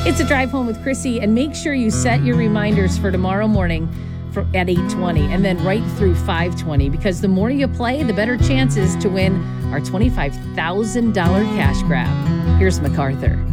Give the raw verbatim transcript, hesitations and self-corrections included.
It's a drive home with Chrissy, and make sure you set your reminders for tomorrow morning for, at eight twenty and then right through five twenty, because the more you play, the better chances to win our twenty-five thousand dollars cash grab. Here's MacArthur.